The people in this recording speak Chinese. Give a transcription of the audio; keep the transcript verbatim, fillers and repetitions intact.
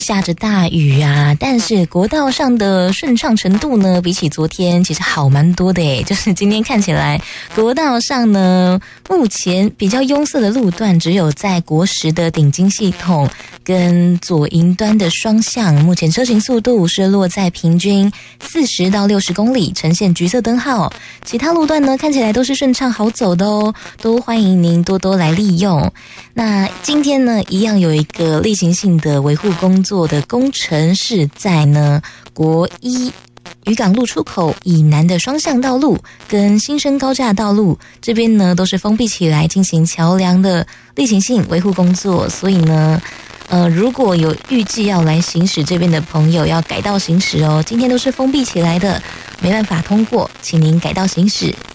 下着大雨啊，但是国道上的顺畅程度呢，比起昨天其实好蛮多的诶。就是今天看起来国道上呢，目前比较拥塞的路段只有在国十的顶金系统跟左营端的双向，目前车行速度是落在平均四十到六十公里，呈现橘色灯号。其他路段呢，看起来都是顺畅好走的哦，都欢迎您多多来利用。那今天呢，一样有一个例行性的维护工作的工程是在呢国一渔港路出口以南的双向道路跟新生高架道路这边呢都是封闭起来进行桥梁的例行性维护工作，所以呢呃，如果有预计要来行驶这边的朋友要改道行驶哦，今天都是封闭起来的，没办法通过，请您改道行驶。